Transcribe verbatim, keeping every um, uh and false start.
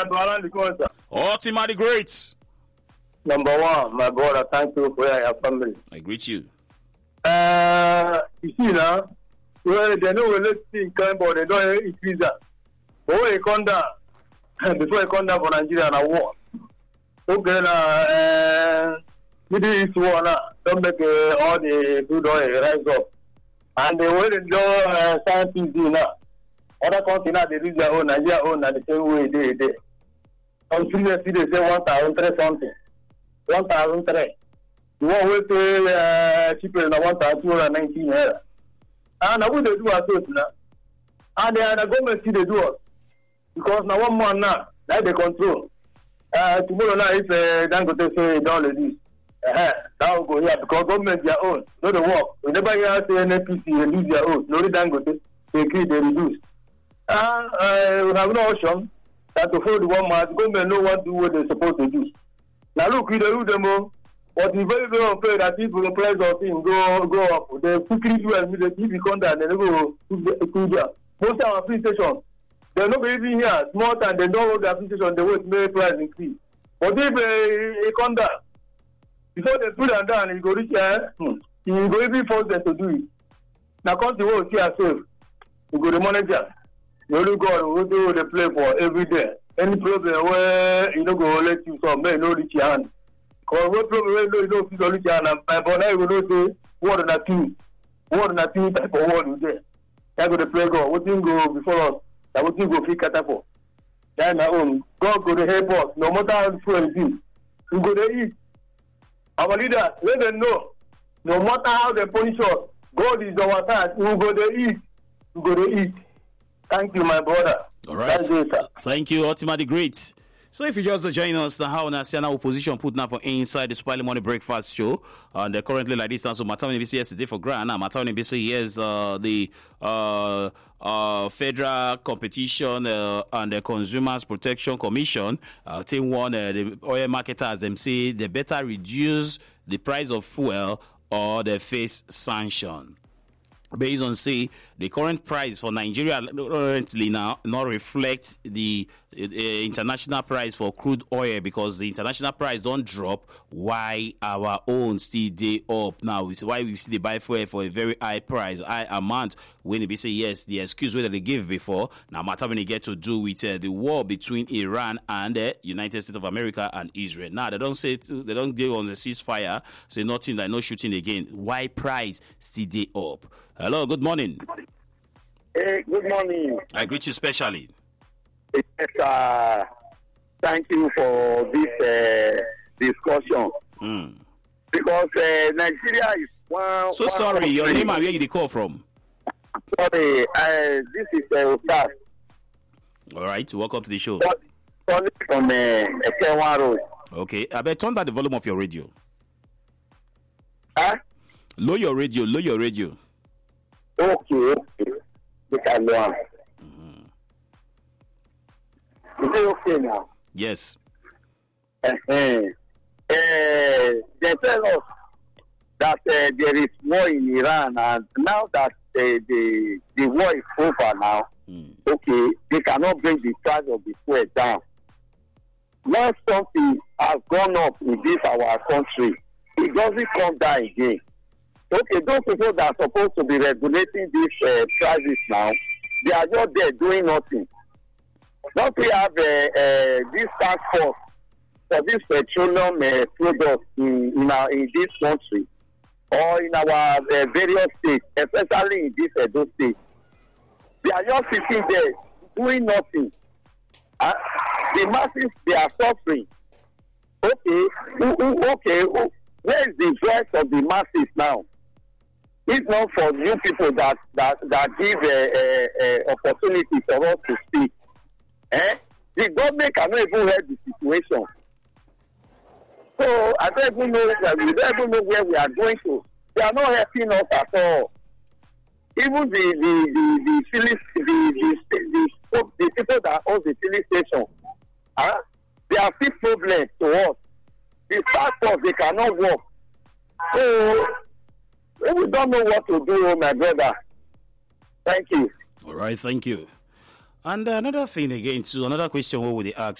Alan the Costa. Ultima the Great. Number one, my brother, thank you for your family. I greet you. Uh, you see now, well, they know let's see, but they don't increase that. But when you come down, before you come down for Nigeria and a war, okay, now, uh, Middle East war now, don't make uh, all the good oil rise up. And the way they do uh, scientists do now, other countries now, they do their own, Nigeria own, and the same way they do. Some seriously, they say one thousand three something. one thousand three. The one will pay uh, cheaper than one thousand two hundred nineteen. And I would do ourselves now. And uh, the government see they do us. Because now one month now, like they control. Uh, tomorrow now, if uh, Dangote say don't let this, uh, that will go here because government their own, not the work. Whenever you say N P C, they lose their own. No Dangote, they increase, they reduce. And uh, we have no option that to follow the one month, the government know what to do what they're supposed to do. Now look, we do them all, but it's very, very unfair that if the price of things go go up, they quickly do immediately become that they go to there. Most of our free stations, they're not even here. Small time, they don't hold their free station, they wait to make price increase. But if they come down, before they put them down, you go reach here, hmm, you go even force them to do it. Now come to work, see yourself. You go the manager. You only go who do the play for every day. Any problem where you don't go let you some may no reach your hand. Because what problem where you don't feel reach your hand and but now you don't say what on that two. What on that two type of word you there. That go the play go. What thing go before us? That what thing go free catapult. That na own. God go to help us. No matter how fuel it is. We go to eat. Our leaders, let them know. No matter how they punish us, God is our side. We go to eat. We go to eat. Thank you, my brother. All right. Thank you, Thank you, Ultima the Great. So if you just join us now, now see our position put now for inside the Spiley Morning Breakfast Show. And uh, currently like this now, so Matawini B C yesterday for grand. Now Matawini B C yes, uh, the uh, uh, Federal Competition uh, and the Consumers Protection Commission. Uh, team one, uh, the oil marketers them say they better reduce the price of fuel or they face sanction. Based on say the current price for Nigeria currently now not reflect the uh, international price for crude oil because the international price don't drop. Why our own still day up now? It's why we see the buy fuel for a very high price, high amount. When they say yes, the excuse that they gave before now matter when they get to do with uh, the war between Iran and the uh, United States of America and Israel. Now they don't say to, they don't go on the ceasefire, say nothing like no shooting again. Why price still day up? Hello, good morning. Hey, good morning. I greet you specially. Yes, uh, thank you for this uh, discussion. Mm. Because uh, Nigeria is one. So one sorry, your name and where you call from? Sorry, uh, this is uh, Ustaz. All right, welcome to the show. Calling from uh, Ekenwa Road. Okay, I better turn down the volume of your radio. Huh? Lower your radio, lower your radio. Okay, okay. They can go on. Mm-hmm. Is it okay now? Yes. Uh-huh. Uh, they tell us that uh, there is war in Iran, and now that uh, the the war is over now, mm. okay, they cannot bring the price of the fuel down. When something has gone up in this our country, it doesn't come down again. Okay, those people that are supposed to be regulating these uh, prices now, they are just there doing nothing. Don't we have uh, uh, this task force for this petroleum uh, products in, in, our, in this country or in our uh, various states, especially in this Edo state? They are just sitting there doing nothing. Uh, the masses, they are suffering. Okay, okay, where is the voice of the masses now? It's not for new people that that, that give a, a, a opportunity for us to speak. Eh? The government cannot even help the situation. So I don't even know that we don't even know where we are going to. They are not helping us at all. Even the the the the filling the the, the, the, the people that own the filling station, huh? They are still problems to us. The staff force they cannot work. So we don't know what to do, my brother. Thank you. All right, thank you. And another thing again, too, another question what would they ask?